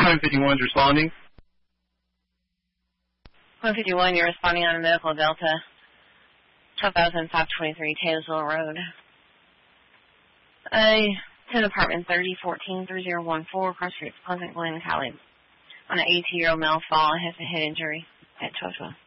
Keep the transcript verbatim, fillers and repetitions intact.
one fifty-one is responding. one fifty-one, you're responding on a medical Delta, twelve thousand five twenty-three Taylorsville Road. Uh, ten apartment thirty fourteen three zero one four, Cross Street, Pleasant Glen, Cali. On an eighty-year-old male fall, has a head injury at twelve twelve.